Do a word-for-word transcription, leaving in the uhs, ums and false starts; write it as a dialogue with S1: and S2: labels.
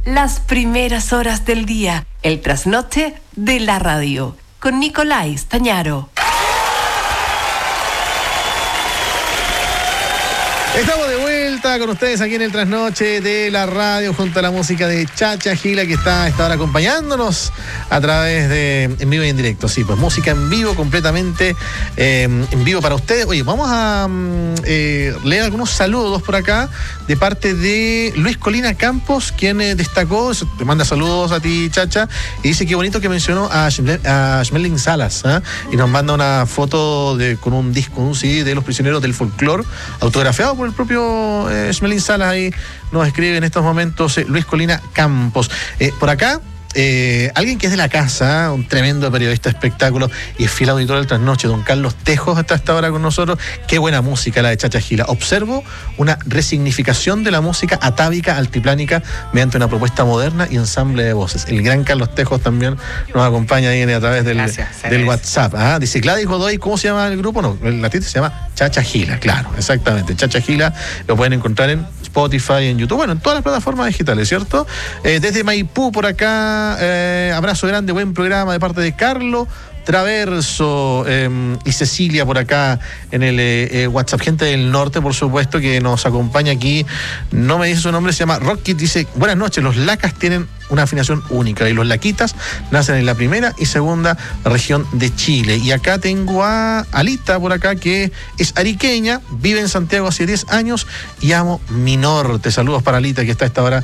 S1: las primeras horas del día, el trasnoche de la radio, con Nicolás Stañaro.
S2: Estamos de vuelta con ustedes aquí en el trasnoche de la radio junto a la música de Chacha Gila, que está a esta hora acompañándonos a través de en vivo y en directo. Sí, pues música en vivo, completamente eh, en vivo para ustedes. Oye, vamos a eh, leer algunos saludos por acá de parte de Luis Colina Campos, quien eh, destacó, te manda saludos a ti, Chacha, y dice que bonito que mencionó a Schmeling Salas, ¿eh? Y nos manda una foto de, con un disco, un C D de Los Prisioneros del Folclor, autografiado por el propio eh, Schmeling Salas. Ahí nos escribe en estos momentos eh, Luis Colina Campos. Eh, por acá, eh, alguien que es de la casa, un tremendo periodista de espectáculos y es fiel auditor del Trasnoche, don Carlos Tejos, está hasta ahora con nosotros. Qué buena música la de Chacha Gila. Observo una resignificación de la música atávica altiplánica mediante una propuesta moderna y ensamble de voces. El gran Carlos Tejos también nos acompaña ahí a través del,
S3: Gracias,
S2: del WhatsApp. ¿Ah? Dice Gladys Godoy, ¿cómo se llama el grupo? No, el artista se llama Chacha Gila, claro, exactamente. Chacha Gila lo pueden encontrar en Spotify, en YouTube, bueno, en todas las plataformas digitales, ¿cierto? Eh, desde Maipú, por acá, eh, abrazo grande, buen programa de parte de Carlos Traverso eh, y Cecilia por acá en el eh, WhatsApp. Gente del norte, por supuesto, que nos acompaña aquí. No me dice su nombre, se llama Rocky. Dice, buenas noches, los lacas tienen una afinación única y los laquitas nacen en la primera y segunda región de Chile. Y acá tengo a Alita por acá, que es ariqueña, vive en Santiago hace diez años y amo mi norte. Saludos para Alita, que está a esta hora